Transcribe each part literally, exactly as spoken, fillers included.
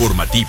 informativo.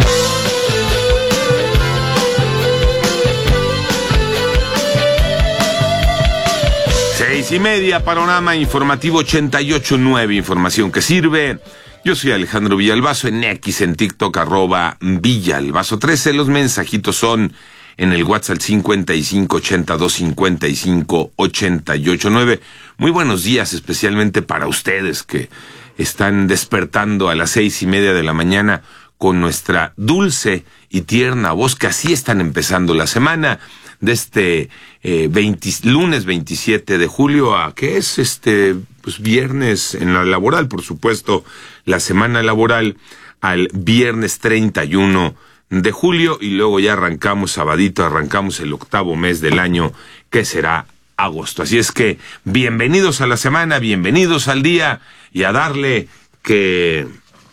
Seis y media, panorama informativo ochenta y ocho punto nueve, información que sirve. Yo soy Alejandro Villalbazo, en X, en TikTok, arroba Villalbazo trece. Los mensajitos son en el WhatsApp cincuenta y cinco ochenta y dos cincuenta y cinco ochenta y ocho nueve. Muy buenos días, especialmente para ustedes que están despertando a las seis y media de la mañana con nuestra dulce y tierna voz, que así están empezando la semana de este eh, veinte, lunes veintisiete de julio a que es este pues viernes en la laboral, por supuesto, la semana laboral, al viernes treinta y uno de julio, y luego ya arrancamos sabadito, arrancamos el octavo mes del año, que será agosto. Así es que bienvenidos a la semana, bienvenidos al día, y a darle que...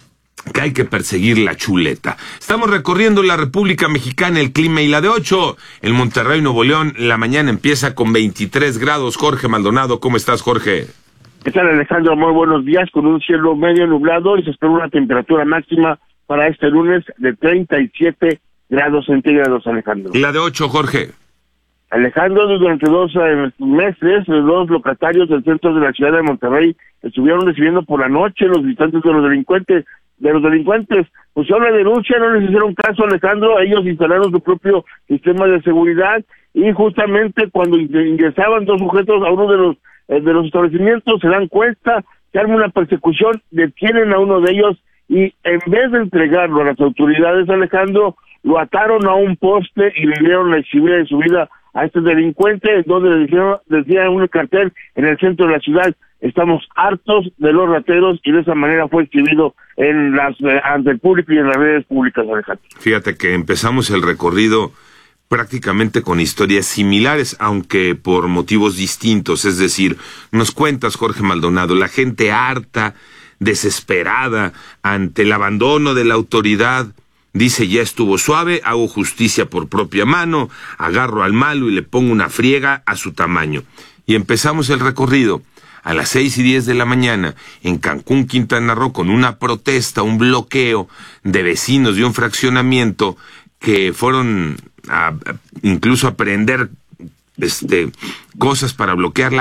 que hay que perseguir la chuleta. Estamos recorriendo la República Mexicana, el clima y la de ocho. En Monterrey, Nuevo León, la mañana empieza con veintitrés grados. Jorge Maldonado, ¿cómo estás, Jorge? ¿Qué tal, Alejandro? Muy buenos días, con un cielo medio nublado y se espera una temperatura máxima para este lunes de treinta y siete grados centígrados, Alejandro. ¿Y la de ocho, Jorge? Alejandro, durante dos eh, meses, los dos locatarios del centro de la ciudad de Monterrey estuvieron recibiendo por la noche los visitantes de los delincuentes, de los delincuentes. Pues una denuncia, no les hicieron caso, Alejandro. Ellos instalaron su propio sistema de seguridad y justamente cuando ingresaban dos sujetos a uno de los eh, de los establecimientos, se dan cuenta, se arma una persecución, detienen a uno de ellos y en vez de entregarlo a las autoridades, Alejandro, lo ataron a un poste y le dieron la exhibida de su vida a este delincuente, donde le dijeron, decía un cartel en el centro de la ciudad: estamos hartos de los rateros, y de esa manera fue exhibido en las eh, ante el público y en las redes públicas, Alejandro. Fíjate que empezamos el recorrido prácticamente con historias similares, aunque por motivos distintos. Es decir, nos cuentas, Jorge Maldonado, la gente harta, desesperada ante el abandono de la autoridad, dice: ya estuvo suave, hago justicia por propia mano, agarro al malo y le pongo una friega a su tamaño. Y empezamos el recorrido a las seis y diez de la mañana en Cancún, Quintana Roo, con una protesta, un bloqueo de vecinos de un fraccionamiento que fueron a, a, incluso a prender este, cosas para bloquear la